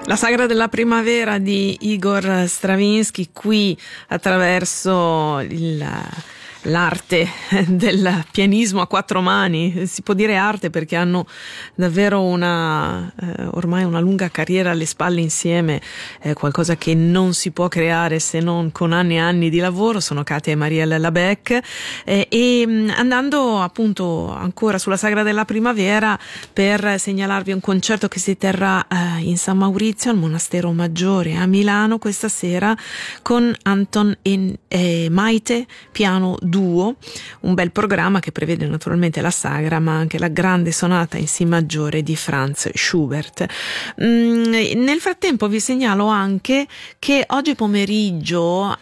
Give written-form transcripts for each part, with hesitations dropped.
La sagra della primavera di Igor Stravinsky, qui attraverso l'arte del pianismo a quattro mani. Si può dire arte perché hanno davvero ormai una lunga carriera alle spalle insieme, qualcosa che non si può creare se non con anni e anni di lavoro. Sono Katia e Marielle Labec, e andando appunto ancora sulla sagra della primavera per segnalarvi un concerto che si terrà in San Maurizio al Monastero Maggiore a Milano questa sera con Anton e Maite piano duo, un bel programma che prevede naturalmente la sagra ma anche la grande sonata in Si maggiore di Franz Schubert. Nel frattempo vi segnalo anche che oggi pomeriggio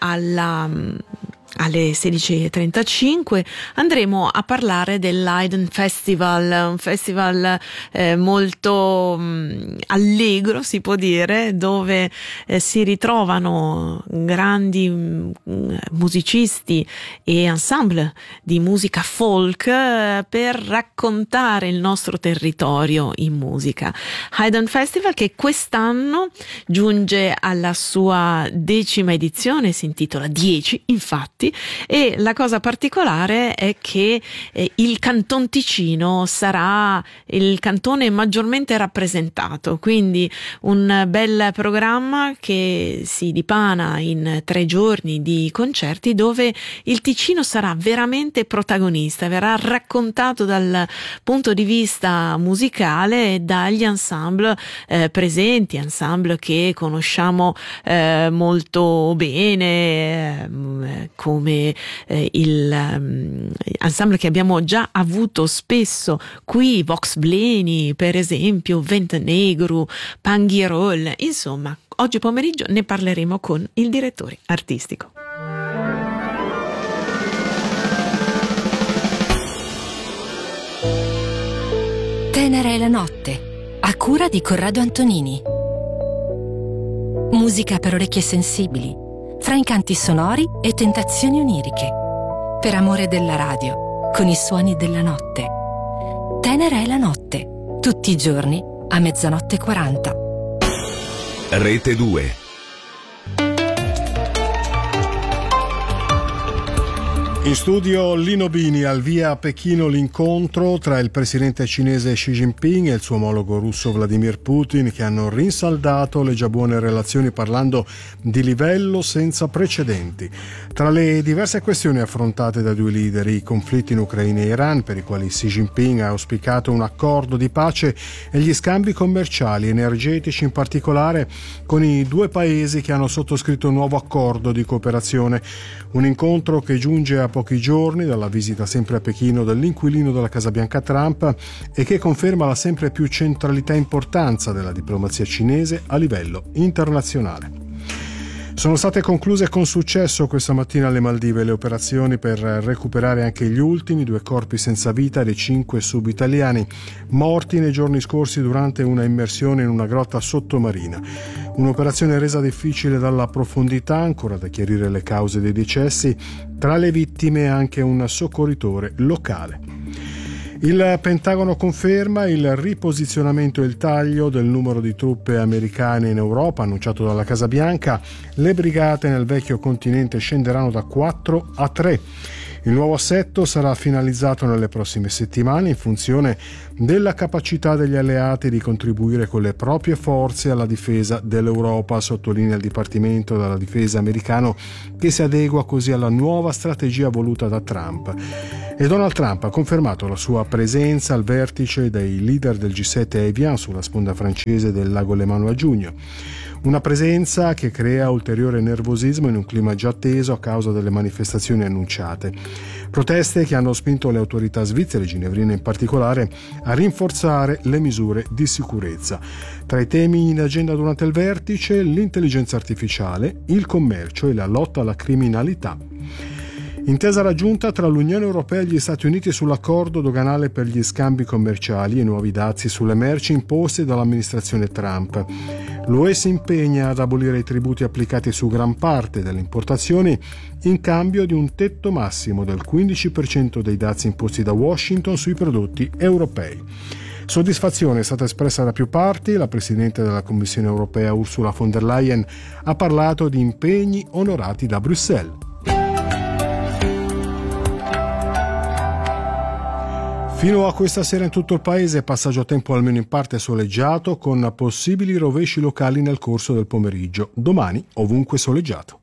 alle 16:35 andremo a parlare dell'Haydn Festival, un festival molto allegro, si può dire, dove si ritrovano grandi musicisti e ensemble di musica folk per raccontare il nostro territorio in musica. Haydn Festival che quest'anno giunge alla sua 10ª edizione, si intitola 10 infatti. E la cosa particolare è che il Canton Ticino sarà il cantone maggiormente rappresentato, quindi un bel programma che si dipana in 3 giorni di concerti dove il Ticino sarà veramente protagonista, verrà raccontato dal punto di vista musicale dagli ensemble presenti, ensemble che conosciamo molto bene, come l'ensemble che abbiamo già avuto spesso qui, Vox Bleni per esempio, Ventenegru, Panghirol. Insomma, oggi pomeriggio ne parleremo con il direttore artistico. Tenera è la notte, a cura di Corrado Antonini. Musica per orecchie sensibili, fra incanti sonori e tentazioni oniriche, per amore della radio, con i suoni della notte. Tenera è la notte, tutti i giorni a 00:40. Rete 2. In studio Lino Bini. Al via a Pechino l'incontro tra il presidente cinese Xi Jinping e il suo omologo russo Vladimir Putin, che hanno rinsaldato le già buone relazioni parlando di livello senza precedenti. Tra le diverse questioni affrontate dai due leader, i conflitti in Ucraina e Iran, per i quali Xi Jinping ha auspicato un accordo di pace, e gli scambi commerciali energetici, in particolare con i due paesi che hanno sottoscritto un nuovo accordo di cooperazione. Un incontro che giunge a pochi giorni dalla visita sempre a Pechino dell'inquilino della Casa Bianca Trump e che conferma la sempre più centralità e importanza della diplomazia cinese a livello internazionale. Sono state concluse con successo questa mattina alle Maldive le operazioni per recuperare anche gli ultimi 2 corpi senza vita dei 5 subitaliani morti nei giorni scorsi durante una immersione in una grotta sottomarina. Un'operazione resa difficile dalla profondità, ancora da chiarire le cause dei decessi, tra le vittime anche un soccorritore locale. Il Pentagono conferma il riposizionamento e il taglio del numero di truppe americane in Europa, annunciato dalla Casa Bianca. Le brigate nel vecchio continente scenderanno da 4 a 3. Il nuovo assetto sarà finalizzato nelle prossime settimane in funzione della capacità degli alleati di contribuire con le proprie forze alla difesa dell'Europa, sottolinea il Dipartimento della Difesa americano, che si adegua così alla nuova strategia voluta da Trump. E Donald Trump ha confermato la sua presenza al vertice dei leader del G7 a Evian, sulla sponda francese del lago Lemano a giugno. Una presenza che crea ulteriore nervosismo in un clima già teso a causa delle manifestazioni annunciate. Proteste che hanno spinto le autorità svizzere, ginevrine in particolare, a rinforzare le misure di sicurezza. Tra i temi in agenda durante il vertice, l'intelligenza artificiale, il commercio e la lotta alla criminalità. Intesa raggiunta tra l'Unione Europea e gli Stati Uniti sull'accordo doganale per gli scambi commerciali e nuovi dazi sulle merci imposti dall'amministrazione Trump. L'UE si impegna ad abolire i tributi applicati su gran parte delle importazioni in cambio di un tetto massimo del 15% dei dazi imposti da Washington sui prodotti europei. Soddisfazione è stata espressa da più parti. La Presidente della Commissione europea Ursula von der Leyen ha parlato di impegni onorati da Bruxelles. Fino a questa sera in tutto il paese passaggio a tempo almeno in parte soleggiato, con possibili rovesci locali nel corso del pomeriggio. Domani ovunque soleggiato.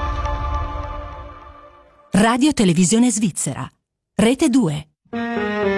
Radio Televisione Svizzera, Rete 2.